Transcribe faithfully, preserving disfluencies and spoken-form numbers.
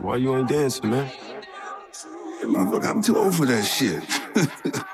Why you ain't dancing, man? Motherfucker, I'm too old for that shit.